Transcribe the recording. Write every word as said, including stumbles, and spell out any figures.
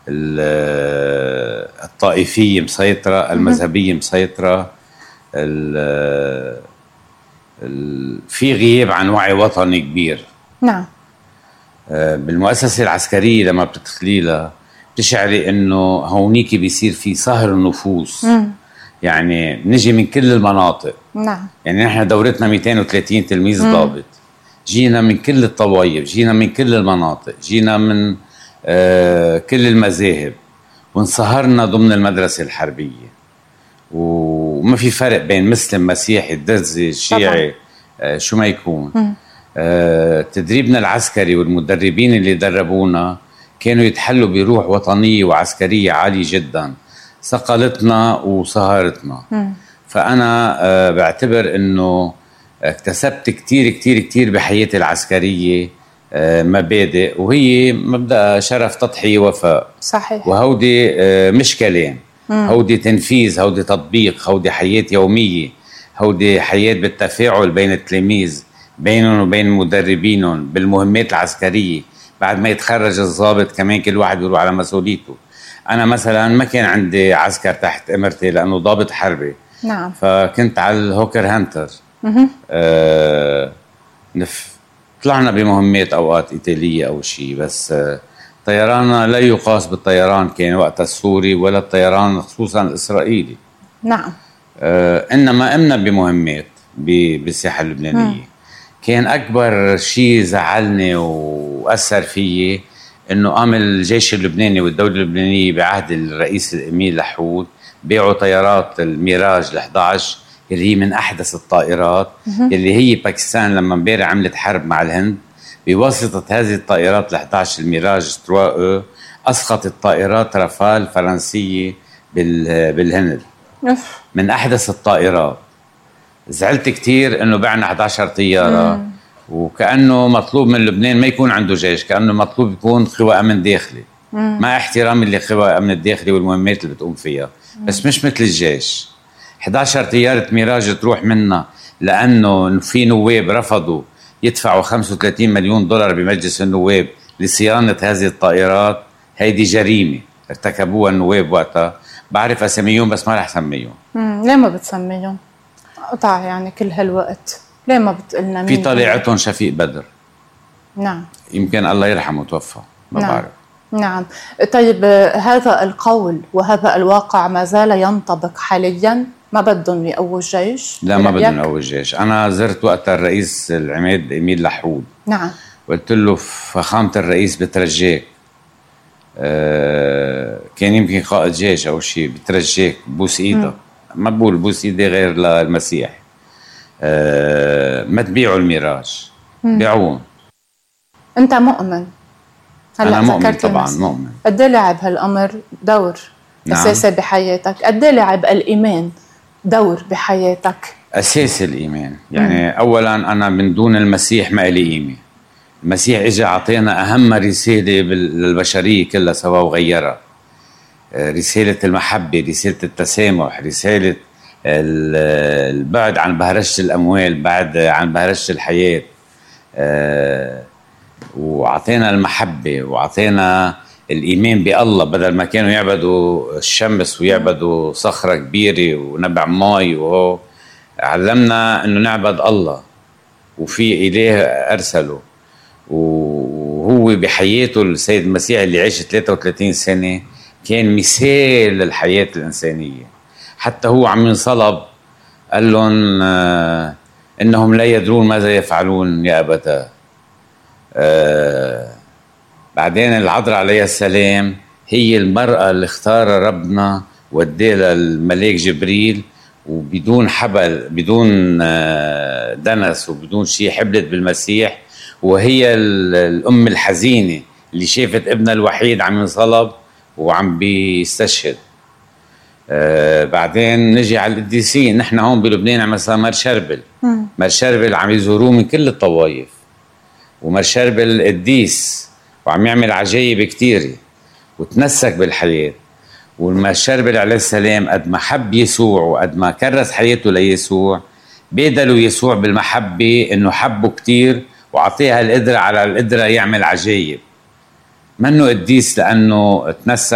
الطائفية مسيطرة، المذهبية مسيطرة، في غياب عن وعي وطني كبير. نعم. بالمؤسسة العسكرية لما بتدخلي لها بتشعري انه هونيك بيصير في صهر النفوس. مم. يعني نجي من كل المناطق. نعم. يعني نحن دورتنا مئتين وثلاثين تلميذ ضابط، جينا من كل الطوائف، جينا من كل المناطق، جينا من آه كل المذاهب، وانصهرنا ضمن المدرسة الحربية، وما في فرق بين مسلم مسيحي درزي شيعي آه شو ما يكون. آه تدريبنا العسكري والمدربين اللي دربونا كانوا يتحلوا بروح وطنية وعسكرية عالية جدا، صقلتنا وصهرتنا. م. فأنا آه بعتبر أنه اكتسبت كتير كتير كتير بحياتي العسكرية آه مبادئ، وهي مبدأ شرف تضحية وفاء. صحيح. وهودي آه مش كلام، م. هودي تنفيذ، هودي تطبيق، هودي حياة يومية، هودي حياة بالتفاعل بين التلاميذ بينهم وبين مدربينهم بالمهمات العسكرية. بعد ما يتخرج الضابط كمان كل واحد يروح على مسؤوليته. أنا مثلا ما كان عندي عسكر تحت إمرتي لأنه ضابط حربي. نعم. فكنت على الهوكر هانتر. آه نف طلعنا بمهمات أوقات إيطالية أو شيء، بس آه طيراننا لا يقاس بالطيران كان وقت السوري ولا الطيران خصوصا الإسرائيلي. نعم. آه إنما قمنا بمهمات بالساحة اللبنانية. مم. كان أكبر شيء زعلني وأثر فيي إنه قام الجيش اللبناني والدولة اللبنانية بعهد الرئيس الأمين لحود بيعوا طيارات الميراج الأحد عشر اللي هي من أحدث الطائرات، اللي هي باكستان لما امبارح عملت حرب مع الهند بواسطة هذه الطائرات الأحد عشر الميراج ثلاثة أسقطت طائرات رافال فرنسية بالهند من أحدث الطائرات. زعلت كتير إنه بعنا أحد عشر طيارة. مم. وكأنه مطلوب من لبنان ما يكون عنده جيش، كأنه مطلوب يكون قوى أمن داخلي. مم. مع احترامي لقوى أمن الداخلي والمهمات اللي بتقوم فيها. مم. بس مش مثل الجيش. أحد عشر طيارة ميراج تروح منا لأنه في نواب رفضوا يدفعوا خمسة وثلاثين مليون دولار بمجلس النواب لصيانة هذه الطائرات. هيدي جريمة ارتكبوها النواب وقتها. بعرف أسميهم بس ما رح سميهم. ليه ما بتسميهم؟ قطع يعني كل هالوقت، ليه ما بتقلنا مين؟ في طليعتهم شفيق بدر. نعم. يمكن الله يرحمه توفى، ما نعم. بعرف. نعم. طيب هذا القول وهذا الواقع ما زال ينطبق حاليا؟ ما بدهم يقووا الجيش؟ لا ما بدهم يقووا الجيش. أنا زرت وقت الرئيس العماد أمين لحود. نعم. قلت له فخامة الرئيس بترجاك، آه كان يمكن قائد جيش أو شيء، بترجاك بوس إيدك. ما بقول بوس إيدي غير للمسيح. آه ما تبيعوا الميراج، بيعوهم. أنت مؤمن؟ أنا مؤمن طبعا، مؤمن. قد ايه لعب هالأمر دور نعم. أساسي بحياتك؟ قد ايه لعب الإيمان دور بحياتك؟ أساس الإيمان يعني. مم. أولا أنا من دون المسيح ما إلي قيمة. المسيح إجا عطينا أهم رسالة للبشرية كلها سوا وغيرها. رسالة المحبة، رسالة التسامح، رسالة البعد عن بهرجة الأموال، بعد عن بهرجة الحياة. أه وعطينا المحبة وعطينا الإيمان بالله، بدل ما كانوا يعبدوا الشمس ويعبدوا صخرة كبيرة ونبع ماي، وهو علمنا أنه نعبد الله وفي إله أرسله. وهو بحياته السيد المسيح اللي عاش ثلاثة وثلاثين سنة كان مثال للحياة الإنسانية. حتى هو عم ينصلب قال لهم آه إنهم لا يدرون ماذا يفعلون يا أبتاه. آه بعدين العذراء عليه السلام هي المرأة اللي اختار ربنا وديها الملاك جبريل، وبدون حبل بدون آه دنس وبدون شيء حبلت بالمسيح، وهي الأم الحزينة اللي شافت ابنها الوحيد عم ينصلب وعم بيستشهد. آه بعدين نجي على القديسين. نحن هون بلبنان عم مثلا مار شربل. مار شربل عم يزوروه من كل الطوائف، ومار شربل قديس وعم يعمل عجائب كتيرة وتنسك بالحياة. والمار شربل عليه السلام قد ما حب يسوع وقد ما كرس حياته ليسوع، بيدلوا يسوع بالمحبة انه حبه كتير وعطيها القدرة على القدرة يعمل عجائب. منه قديس لأنه تنسك